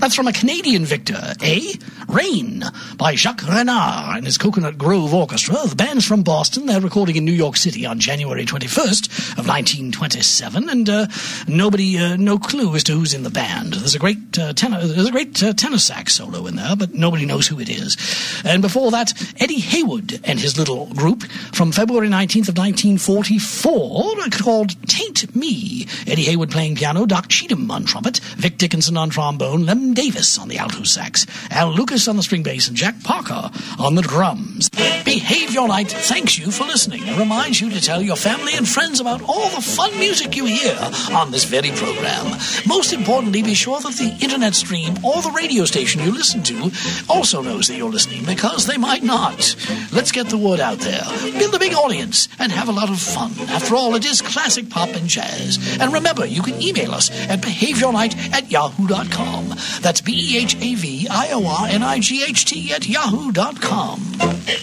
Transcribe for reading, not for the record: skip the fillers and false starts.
That's from a Canadian victor, Rain, by Jacques Renard and his Coconut Grove Orchestra. The band's from Boston. They're recording in New York City on January 21st of 1927, and no clue as to who's in the band. There's a great tenor sax solo in there, but nobody knows who it is. And before that, Eddie Haywood and his little group from February 19th of 1944, called Taint Me. Eddie Haywood playing piano, Doc Cheatham on trumpet, Vic Dickinson on trombone, Lem Davis on the alto sax, Al Lucas on the string bass, and Jack Parker on the drums. Behave Your Night thanks you for listening and reminds you to tell your family and friends about all the fun music you hear on this very program. Most importantly, be sure that the internet stream or the radio station you listen to also knows that you're listening, because they might not. Let's get the word out there, build a big audience, and have a lot of fun. After all, it is classic pop and jazz. And remember, you can email us at behaveyournight@yahoo.com. That's BEHAVIORNIGHT@yahoo.com.